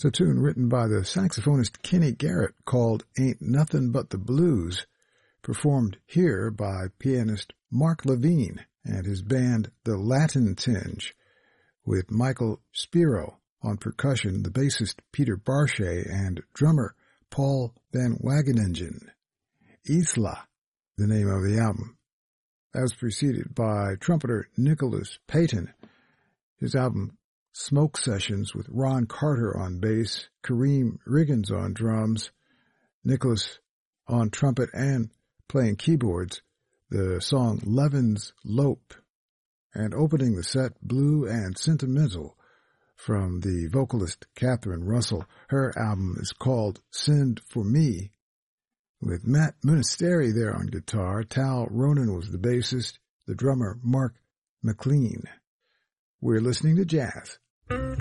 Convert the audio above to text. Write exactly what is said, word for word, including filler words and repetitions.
It's a tune written by the saxophonist Kenny Garrett called Ain't Nothing But the Blues, performed here by pianist Mark Levine and his band The Latin Tinge, with Michael Spiro on percussion, the bassist Peter Barchet, and drummer Paul Van Wageningen. Isla, the name of the album. That was preceded by trumpeter Nicholas Payton. His album Smoke Sessions with Ron Carter on bass, Kareem Riggins on drums, Nicholas on trumpet and playing keyboards, the song Levin's Lope, and opening the set, Blue and Sentimental, from the vocalist Catherine Russell. Her album is called Send For Me, with Matt Munisteri there on guitar. Tal Ronan was the bassist, the drummer Mark McLean. We're listening to jazz.